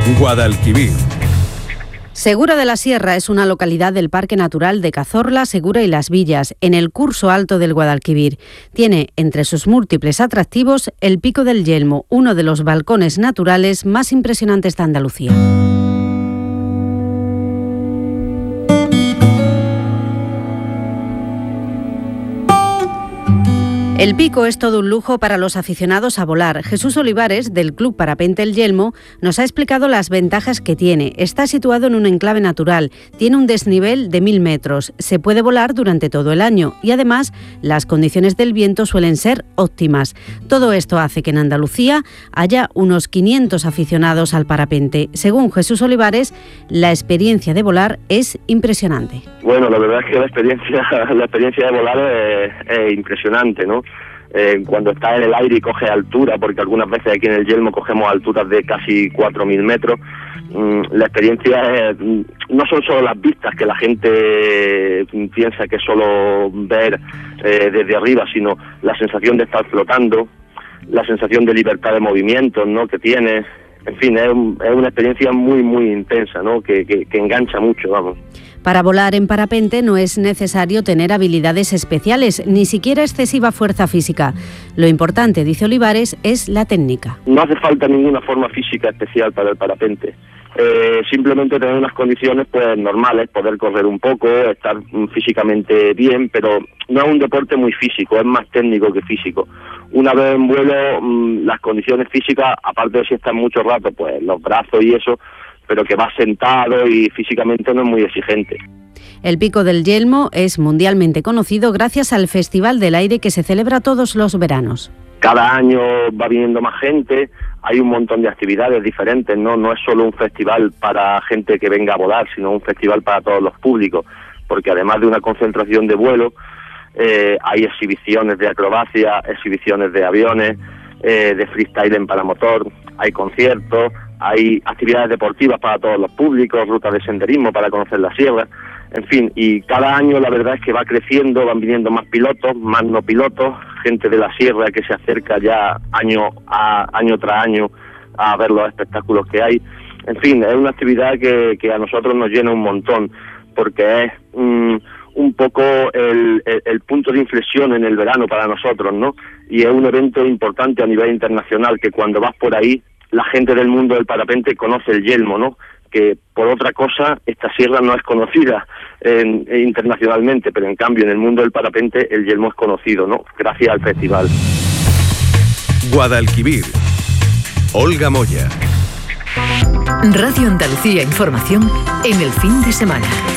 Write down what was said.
Guadalquivir. Segura de la Sierra es una localidad del Parque Natural de Cazorla, Segura y Las Villas, en el curso alto del Guadalquivir. Tiene entre sus múltiples atractivos el Pico del Yelmo, uno de los balcones naturales más impresionantes de Andalucía. El pico es todo un lujo para los aficionados a volar. Jesús Olivares, del Club Parapente El Yelmo, nos ha explicado las ventajas que tiene. Está situado en un enclave natural, tiene un desnivel de 1000 metros, se puede volar durante todo el año y además las condiciones del viento suelen ser óptimas. Todo esto hace que en Andalucía haya unos 500 aficionados al parapente. Según Jesús Olivares, la experiencia de volar es impresionante. Bueno, la verdad es que la experiencia de volar es impresionante, ¿no? Cuando estás en el aire y coges altura, porque algunas veces aquí en el Yelmo cogemos alturas de casi 4.000 metros, la experiencia es, no son solo las vistas, que la gente piensa que es solo ver desde arriba, sino la sensación de estar flotando, la sensación de libertad de movimiento, ¿no?, que tienes. En fin, es una experiencia muy, muy intensa, ¿no?, que engancha mucho, vamos. Para volar en parapente no es necesario tener habilidades especiales, ni siquiera excesiva fuerza física. Lo importante, dice Olivares, es la técnica. No hace falta ninguna forma física especial para el parapente. Simplemente tener unas condiciones pues normales, poder correr un poco, estar físicamente bien, pero no es un deporte muy físico, es más técnico que físico. Una vez en vuelo, las condiciones físicas, aparte de si estás mucho rato, pues los brazos y eso, pero que vas sentado y físicamente no es muy exigente. El Pico del Yelmo es mundialmente conocido gracias al Festival del Aire que se celebra todos los veranos. Cada año va viniendo más gente, hay un montón de actividades diferentes, no es solo un festival para gente que venga a volar, sino un festival para todos los públicos, porque además de una concentración de vuelo, hay exhibiciones de acrobacia, exhibiciones de aviones, de freestyle en paramotor, hay conciertos, hay actividades deportivas para todos los públicos, rutas de senderismo para conocer la sierra, en fin, y cada año la verdad es que va creciendo, van viniendo más pilotos, más no pilotos, gente de la sierra que se acerca ya año tras año a ver los espectáculos que hay. En fin, es una actividad que a nosotros nos llena un montón, porque es un poco el punto de inflexión en el verano para nosotros, ¿no? Y es un evento importante a nivel internacional, que cuando vas por ahí, la gente del mundo del parapente conoce el Yelmo, ¿no? Que por otra cosa esta sierra no es conocida internacionalmente, pero en cambio en el mundo del parapente el Yelmo es conocido, ¿no?, gracias al festival. Guadalquivir. Olga Moya. Radio Andalucía Información en el fin de semana.